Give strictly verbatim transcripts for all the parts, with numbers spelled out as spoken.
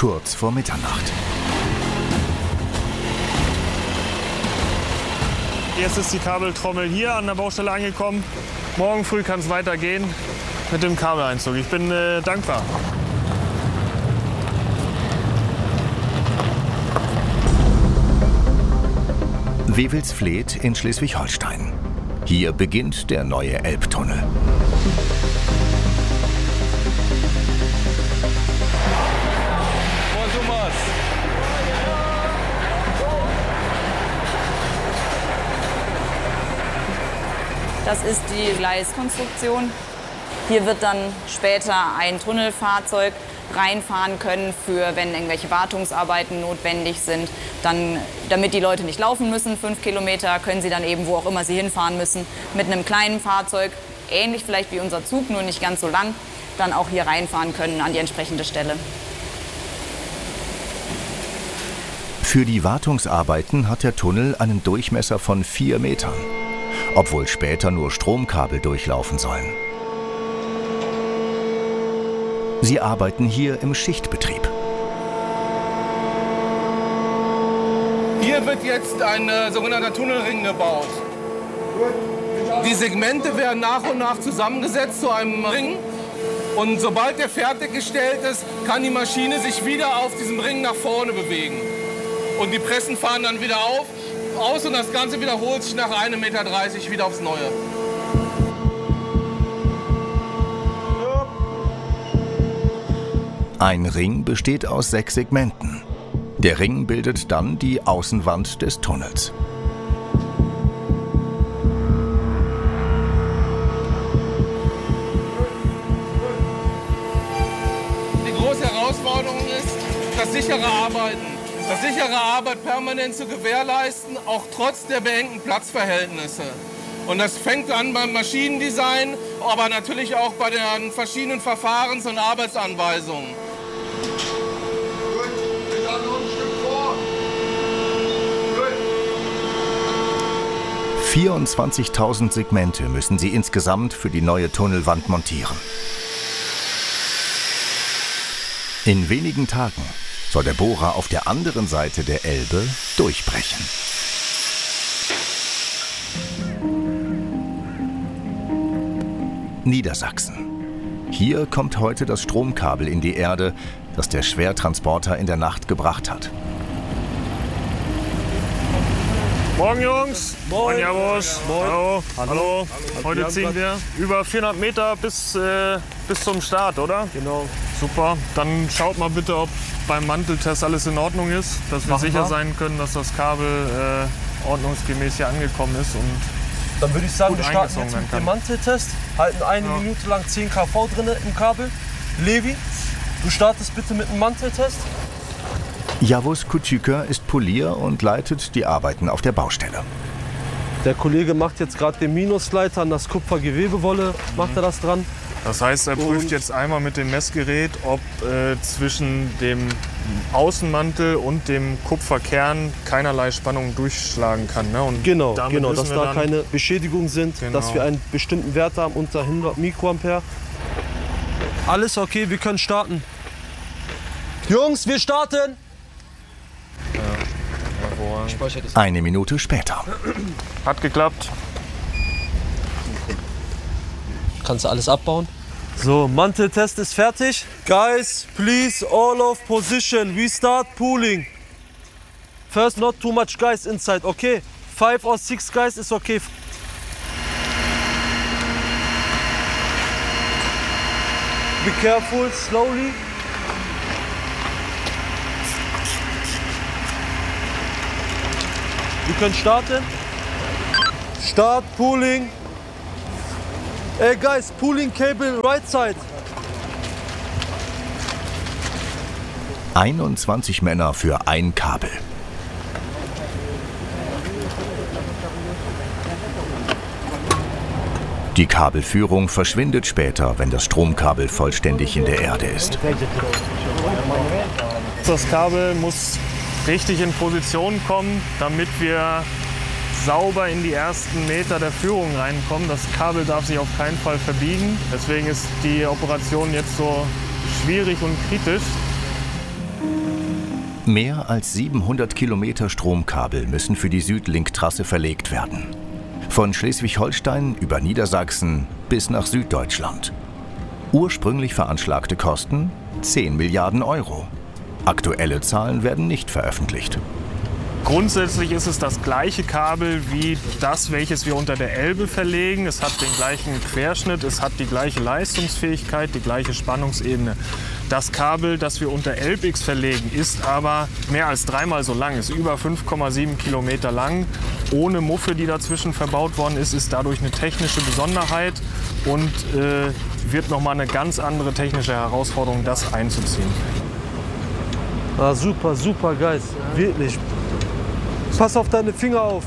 kurz vor Mitternacht. Jetzt ist die Kabeltrommel hier an der Baustelle angekommen. Morgen früh kann es weitergehen mit dem Kabeleinzug. Ich bin äh, dankbar. Wewelsfleth in Schleswig-Holstein. Hier beginnt der neue Elbtunnel. Das ist die Gleiskonstruktion. Hier wird dann später ein Tunnelfahrzeug reinfahren können, für wenn irgendwelche Wartungsarbeiten notwendig sind. Dann, damit die Leute nicht laufen müssen, fünf Kilometer, können sie dann eben, wo auch immer sie hinfahren müssen, mit einem kleinen Fahrzeug, ähnlich vielleicht wie unser Zug, nur nicht ganz so lang, dann auch hier reinfahren können an die entsprechende Stelle. Für die Wartungsarbeiten hat der Tunnel einen Durchmesser von vier Metern, obwohl später nur Stromkabel durchlaufen sollen. Sie arbeiten hier im Schichtbetrieb. Hier wird jetzt ein äh, sogenannter Tunnelring gebaut. Die Segmente werden nach und nach zusammengesetzt zu einem Ring. Und sobald der fertiggestellt ist, kann die Maschine sich wieder auf diesem Ring nach vorne bewegen. Und die Pressen fahren dann wieder auf, aus und das Ganze wiederholt sich nach einem Meter dreißig wieder aufs Neue. Ein Ring besteht aus sechs Segmenten. Der Ring bildet dann die Außenwand des Tunnels. Die große Herausforderung ist das sichere Arbeiten. Das sichere Arbeit permanent zu gewährleisten, auch trotz der beengten Platzverhältnisse. Und das fängt an beim Maschinendesign, aber natürlich auch bei den verschiedenen Verfahrens- und Arbeitsanweisungen. vierundzwanzigtausend Segmente müssen sie insgesamt für die neue Tunnelwand montieren. In wenigen Tagen soll der Bohrer auf der anderen Seite der Elbe durchbrechen. Niedersachsen. Hier kommt heute das Stromkabel in die Erde, das der Schwertransporter in der Nacht gebracht hat. Morgen, Jungs. Moin, Servus. Hallo. Hallo. Hallo. Heute ziehen wir über vierhundert Meter bis, äh, bis zum Start, oder? Genau. Super. Dann schaut mal bitte, ob beim Manteltest alles in Ordnung ist, dass wir Machen sicher wir. sein können, dass das Kabel äh, ordnungsgemäß hier angekommen ist. Und Dann würde ich sagen, gut wir starten eingezogen jetzt werden mit kann. dem Manteltest, halten eine Ja. Minute lang zehn Kilowatt drin im Kabel. Levi, du startest bitte mit dem Manteltest. Javus Kutschüker ist Polier und leitet die Arbeiten auf der Baustelle. Der Kollege macht jetzt gerade den Minusleiter an das Kupfergewebewolle, macht er das dran. Das heißt, er prüft Und- jetzt einmal mit dem Messgerät, ob äh, zwischen dem Außenmantel und dem Kupferkern keinerlei Spannung durchschlagen kann. Ne? Und Genau, damit genau, wissen dass wir da dann, keine Beschädigungen sind, Genau. dass wir einen bestimmten Wert haben unter hundert Mikroampere. Alles okay, wir können starten. Jungs, wir starten! Eine Minute später. Hat geklappt. Kannst du alles abbauen? So, Manteltest ist fertig. Guys, please, all of position. We start pooling. First, not too much guys inside, okay? Five or six guys is okay. Be careful, slowly. Wir können starten. Start pooling. Hey guys, pooling cable right side. einundzwanzig Männer für ein Kabel. Die Kabelführung verschwindet später, wenn das Stromkabel vollständig in der Erde ist. Das Kabel muss richtig in Position kommen, damit wir sauber in die ersten Meter der Führung reinkommen. Das Kabel darf sich auf keinen Fall verbiegen. Deswegen ist die Operation jetzt so schwierig und kritisch. Mehr als siebenhundert Kilometer Stromkabel müssen für die Südlink-Trasse verlegt werden. Von Schleswig-Holstein über Niedersachsen bis nach Süddeutschland. Ursprünglich veranschlagte Kosten zehn Milliarden Euro. Aktuelle Zahlen werden nicht veröffentlicht. Grundsätzlich ist es das gleiche Kabel wie das, welches wir unter der Elbe verlegen. Es hat den gleichen Querschnitt, es hat die gleiche Leistungsfähigkeit, die gleiche Spannungsebene. Das Kabel, das wir unter Elbix verlegen, ist aber mehr als dreimal so lang, ist über fünf Komma sieben Kilometer lang. Ohne Muffe, die dazwischen verbaut worden ist, ist dadurch eine technische Besonderheit und äh, wird nochmal eine ganz andere technische Herausforderung, das einzuziehen. Ah, super, super geil, wirklich. Pass auf deine Finger auf.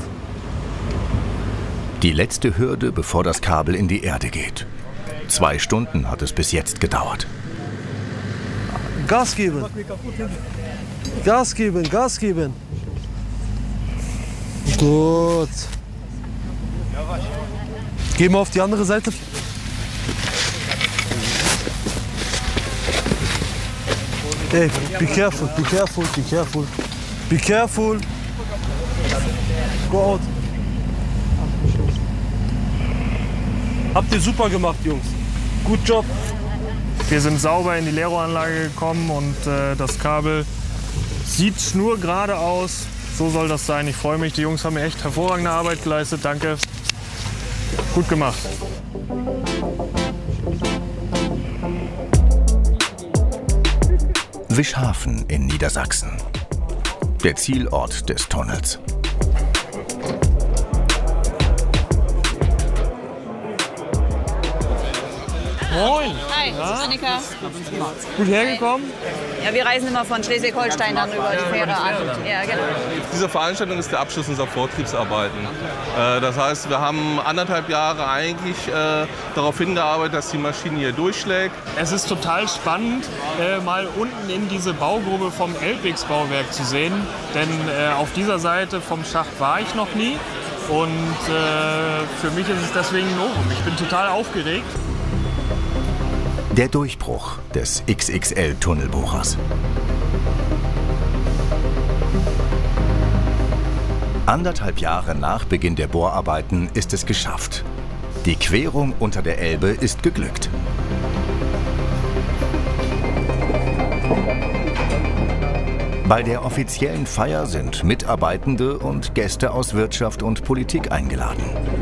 Die letzte Hürde, bevor das Kabel in die Erde geht. Zwei Stunden hat es bis jetzt gedauert. Gas geben. Gas geben, Gas geben. Gut. Gehen wir auf die andere Seite. Hey, be careful, be careful, be careful. Be careful. Go out. Habt ihr super gemacht, Jungs. Gut Job. Wir sind sauber in die Leerrohranlage gekommen und äh, das Kabel sieht schnurgerade aus. So soll das sein. Ich freue mich. Die Jungs haben echt hervorragende Arbeit geleistet. Danke. Gut gemacht. Wischhafen in Niedersachsen. Der Zielort des Tunnels. Moin. Hi, das ist Annika. Gut hergekommen? Ja, wir reisen immer von Schleswig-Holstein dann über die Fähre an. Ja, genau. Diese Veranstaltung ist der Abschluss unserer Vortriebsarbeiten. Äh, das heißt, wir haben anderthalb Jahre eigentlich äh, darauf hingearbeitet, dass die Maschine hier durchschlägt. Es ist total spannend, äh, mal unten in diese Baugrube vom Elbix-Bauwerk zu sehen. Denn äh, auf dieser Seite vom Schacht war ich noch nie. Und äh, für mich ist es deswegen ein Novum. Ich bin total aufgeregt. Der Durchbruch des X X L-Tunnelbohrers. Anderthalb Jahre nach Beginn der Bohrarbeiten ist es geschafft. Die Querung unter der Elbe ist geglückt. Bei der offiziellen Feier sind Mitarbeitende und Gäste aus Wirtschaft und Politik eingeladen.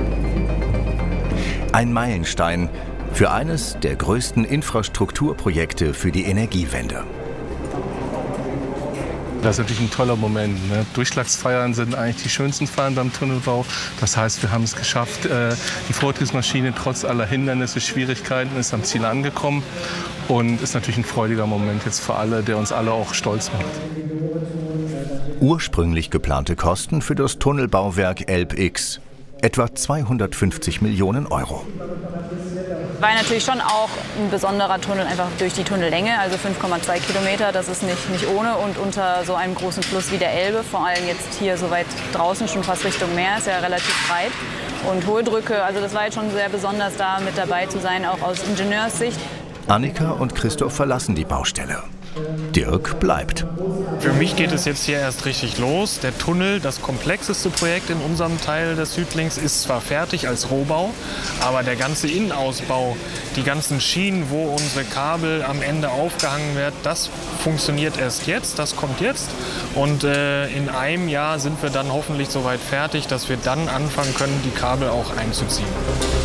Ein Meilenstein für eines der größten Infrastrukturprojekte für die Energiewende. Das ist natürlich ein toller Moment. Ne? Durchschlagsfeiern sind eigentlich die schönsten Feiern beim Tunnelbau. Das heißt, wir haben es geschafft. Äh, die Vortriebsmaschine trotz aller Hindernisse, Schwierigkeiten ist am Ziel angekommen. Und ist natürlich ein freudiger Moment jetzt für alle, der uns alle auch stolz macht. Ursprünglich geplante Kosten für das Tunnelbauwerk Elbix etwa zweihundertfünfzig Millionen Euro. War natürlich schon auch ein besonderer Tunnel, einfach durch die Tunnellänge, also fünf Komma zwei Kilometer, das ist nicht, nicht ohne. Und unter so einem großen Fluss wie der Elbe, vor allem jetzt hier so weit draußen, schon fast Richtung Meer, ist ja relativ breit. Und hohe Drücke, also das war jetzt schon sehr besonders, da mit dabei zu sein, auch aus Ingenieurssicht. Annika und Christoph verlassen die Baustelle. Dirk bleibt. Für mich geht es jetzt hier erst richtig los. Der Tunnel, das komplexeste Projekt in unserem Teil des Südlinks, ist zwar fertig als Rohbau, aber der ganze Innenausbau, die ganzen Schienen, wo unsere Kabel am Ende aufgehangen werden, das funktioniert erst jetzt, das kommt jetzt. Und äh, in einem Jahr sind wir dann hoffentlich soweit fertig, dass wir dann anfangen können, die Kabel auch einzuziehen.